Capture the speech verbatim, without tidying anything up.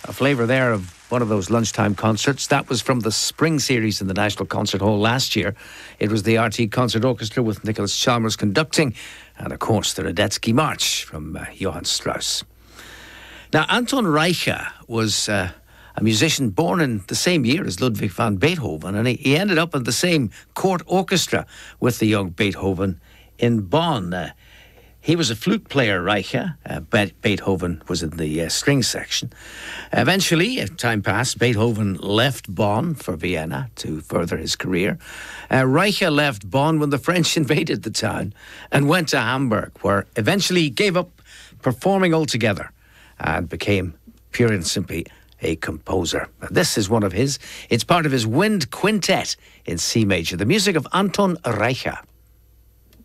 a flavour there of one of those lunchtime concerts. That was from the Spring Series in the National Concert Hall last year. It was the R T Concert Orchestra with Nicholas Chalmers conducting, and of course the Radetzky March from uh, Johann Strauss. Now, Anton Reicha was uh, a musician born in the same year as Ludwig van Beethoven, and he, he ended up in the same court orchestra with the young Beethoven in Bonn. Uh, He was a flute player, Reicha. Uh, Beethoven was in the uh, string section. Eventually, as time passed, Beethoven left Bonn for Vienna to further his career. Uh, Reicha left Bonn when the French invaded the town and went to Hamburg, where eventually he gave up performing altogether and became pure and simply a composer. This is one of his. It's part of his Wind Quintet in C major. The music of Anton Reicha.